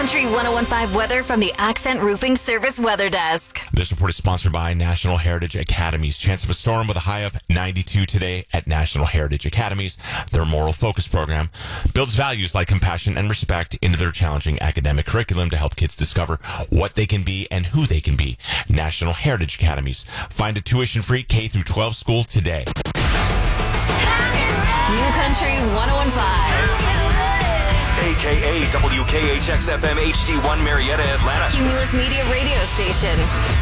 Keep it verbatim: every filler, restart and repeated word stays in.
Country one oh one point five weather from the Accent Roofing Service Weather Desk. This report is sponsored by National Heritage Academies. Chance of a storm with a high of ninety-two today at National Heritage Academies. Their moral focus program builds values like compassion and respect into their challenging academic curriculum to help kids discover what they can be and who they can be. National Heritage Academies. Find a tuition-free K through twelve school today. New Country one oh one point five. A K A W K H X F M H D one Marietta, Atlanta. Cumulus Media Radio Station.